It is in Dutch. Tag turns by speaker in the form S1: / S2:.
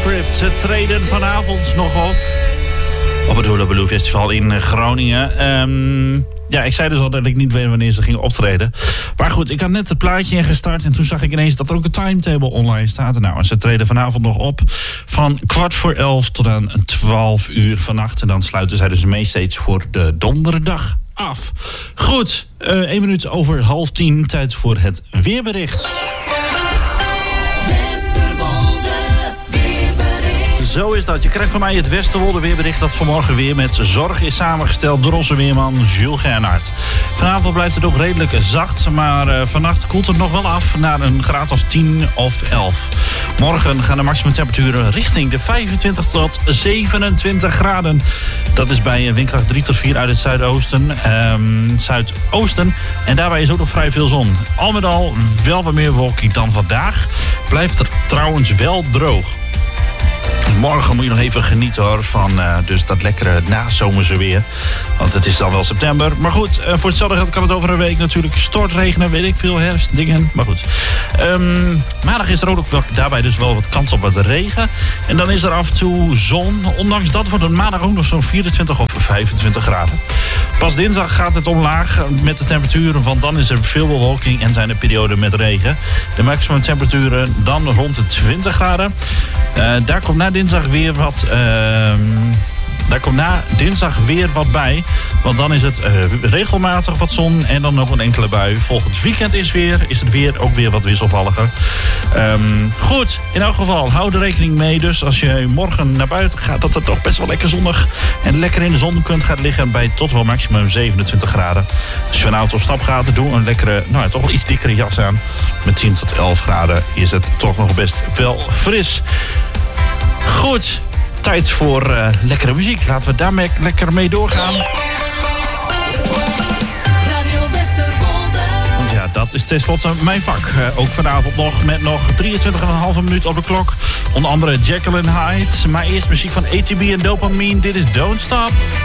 S1: Script. Ze treden vanavond nog op het Hula Festival in Groningen. Ja, ik zei dus al dat ik niet weet wanneer ze gingen optreden. Maar goed, ik had net het plaatje ingestart en toen zag ik ineens dat er ook een timetable online staat. Nou, en ze treden vanavond nog op van 11:15 tot aan 12 uur vannacht. En dan sluiten zij dus de mainstage voor de donderdag af. Goed, 1 minuut over 9:30, tijd voor het weerbericht. Zo is dat. Je krijgt van mij het Westerwolde weerbericht dat vanmorgen weer met zorg is samengesteld door onze weerman Jules Gernhardt. Vanavond blijft het ook redelijk zacht, maar vannacht koelt het nog wel af naar een graad of 10 of 11. Morgen gaan de maximumtemperaturen richting de 25 tot 27 graden. Dat is bij windkracht 3 tot 4 uit het zuidoosten. En daarbij is ook nog vrij veel zon. Al met al wel wat meer wolking dan vandaag. Blijft er trouwens wel droog. Morgen moet je nog even genieten hoor van dus dat lekkere nazomerse weer. Want het is dan wel september. Maar goed, voor hetzelfde geld kan het over een week natuurlijk stortregenen, weet ik veel, herfstdingen. Maar goed. Maandag is er ook daarbij dus wel wat kans op wat regen. En dan is er af en toe zon. Ondanks dat wordt het maandag ook nog zo'n 24 of 25 graden. Pas dinsdag gaat het omlaag met de temperaturen, want dan is er veel bewolking en zijn er perioden met regen. De maximum temperaturen dan rond de 20 graden. Daar komt na dinsdag weer wat bij. Want dan is het regelmatig wat zon en dan nog een enkele bui. Volgend weekend is het weer ook weer wat wisselvalliger. Goed, in elk geval, hou er rekening mee. Dus als je morgen naar buiten gaat, dat het toch best wel lekker zonnig en lekker in de zon kunt gaan liggen bij tot wel maximum 27 graden. Als je vanavond op stap gaat, doe een lekkere, toch wel iets dikkere jas aan. Met 10 tot 11 graden is het toch nog best wel fris. Goed, tijd voor lekkere muziek. Laten we daar lekker mee doorgaan. Want ja, dat is tenslotte mijn vak. Ook vanavond nog met nog 23,5 minuut op de klok. Onder andere Jekyll and Hyde. Maar eerst muziek van ATB en Dopamine. Dit is Don't Stop.